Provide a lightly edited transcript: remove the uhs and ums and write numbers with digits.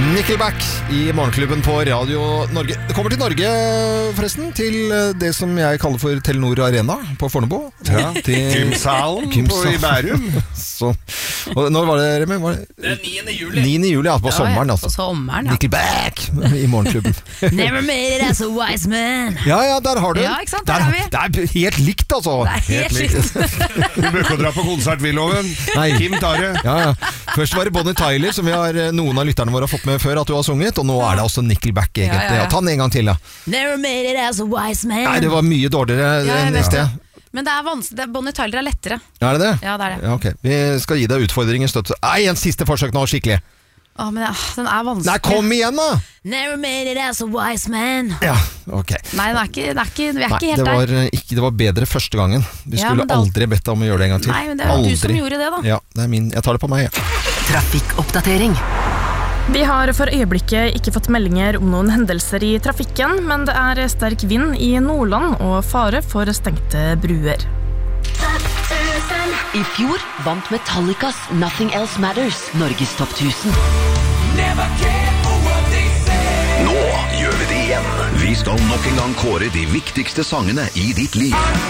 Nickelback i Morgenklubben på Radio Norge. Det kommer til Norge, forresten, til det som jeg kaller for Telenor Arena på Fornebu. Ja, Kimsalen i Bærum. Så, og når var det, Remi? Det 9. juli. 9. juli, på sommeren, altså. På sommeren, ja. Nickelback i Morgenklubben. Never made it as a wise man. Ja, der har du den. Ja, ikke sant, der har vi. Det er helt likt, altså. Det er helt likt. Du bør ikke dra på konsert, Willoven. Kim tar det. Ja. Først var det Bonnie Tyler, som noen av lytterne våre har fått med før at du har sunget, og nå er det også Nickelback, egentlig. Ja. Ta den en gang til, da. Never made it as a wise man. Nei, det var mye dårligere enn i sted. Men det er vanskelig. Bonnie Tyler er lettere. Er det det? Ja, det er det. Ja, ok. Vi skal gi deg utfordringen støtt. Nei, en siste forsøk nå, skikkelig. Men den er vanskelig. Nei, kom igjen da! Never made it as a wise man. Ja, ok. Nei, vi er ikke helt der. Det var bedre første gangen. Vi skulle aldri bedt deg om å gjøre det en gang til. Nei, men det var du som gjorde det da. Ja, det er min. Jeg tar det på meg, ja. Trafikkoppdatering. Vi har for øyeblikket ikke fått meldinger om noen hendelser i trafikken, men det er sterk vind i Nordland og fare for stengte bruer. I fjor vant Metallicas Nothing Else Matters Norges topp 1000. Nå gjør vi det igjen. Vi skal nok en gang kåre de viktigste sangene i ditt liv.